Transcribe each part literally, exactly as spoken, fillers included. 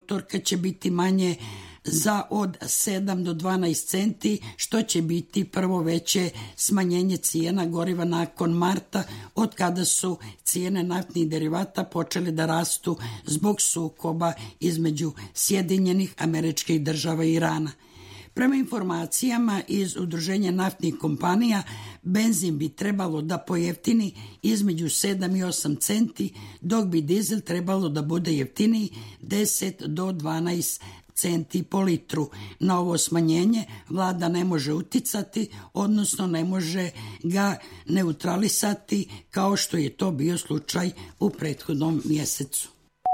utorka će biti manje za od sedam do dvanaest centi, što će biti prvo veće smanjenje cijena goriva nakon marta, od kada su cijene naftnih derivata počele da rastu zbog sukoba između Sjedinjenih Američkih Država i Irana. Prema informacijama iz Udruženja naftnih kompanija, benzin bi trebalo da pojeftini između sedam i osam centi, dok bi dizel trebalo da bude jeftiniji deset do dvanaest centi po litru. Na ovo smanjenje vlada ne može uticati, odnosno ne može ga neutralisati kao što je to bio slučaj u prethodnom mjesecu.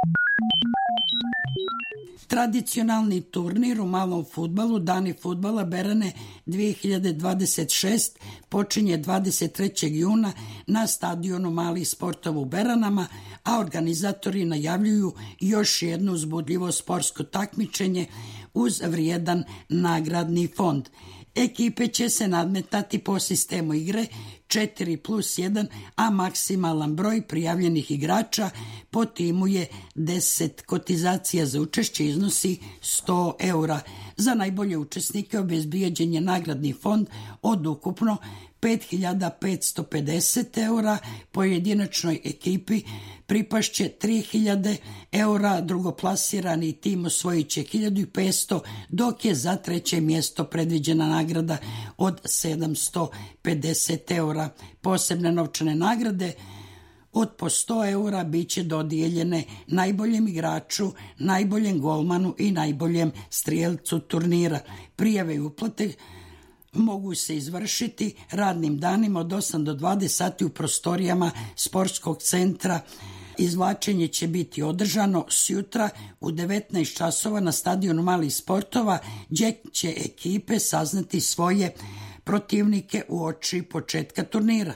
Tradicionalni turnir u malom fudbalu Dani fudbala Berane dve hiljade dvadeset šest počinje dvadeset trećeg juna na stadionu Malih sportova u Beranama, a organizatori najavljuju još jedno uzbudljivo sportsko takmičenje uz vrijedan nagradni fond. Ekipe će se nadmetati po sistemu igre četiri plus jedan, a maksimalan broj prijavljenih igrača po timu je deset. Kotizacija za učešće iznosi sto eura. Za najbolje učesnike obezbijeđen je nagradni fond od ukupno pet hiljada petsto pedeset eura, pojedinačnoj ekipi pripašće tri hiljade eura, drugoplasirani tim osvojit će hiljadu petsto, dok je za treće mjesto predviđena nagrada od sedamsto pedeset eura. Posebne novčane nagrade od po sto eura bit će dodijeljene najboljem igraču, najboljem golmanu i najboljem strijelcu turnira. Prijave i uplate mogu se izvršiti radnim danima od osam do dvadeset sati u prostorijama sportskog centra. Izvlačenje će biti održano sjutra u devetnaest časova na stadionu Malih sportova, gdje će ekipe saznati svoje protivnike uoči početka turnira.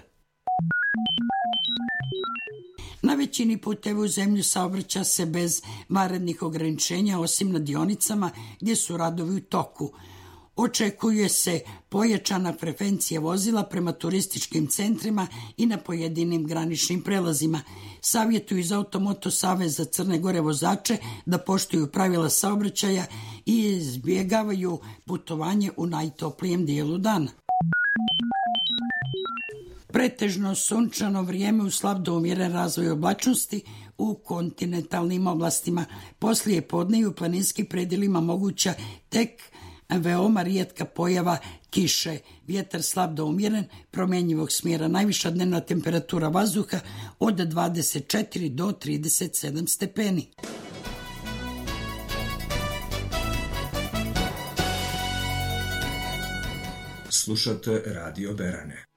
Na većini puteva u zemlju saobraća se bez vanrednih ograničenja, osim na dionicama gdje su radovi u toku. Očekuje se pojačana frekvencija vozila prema turističkim centrima i na pojedinim graničnim prelazima. Savjetuju iz Automoto Saveza Crne Gore vozače da poštuju pravila saobraćaja i izbjegavaju putovanje u najtoplijem dijelu dana. Pretežno sunčano vrijeme uz slab do umjeren razvoj oblačnosti u kontinentalnim oblastima. Poslije podne i u planinskim predjelima moguća tek veoma rijetka pojava kiše. Vjetar slab do umjeren, promjenjivog smjera. Najviša dnevna temperatura vazduha od dvadeset četiri do trideset sedam stepeni. Slušate Radio Berane.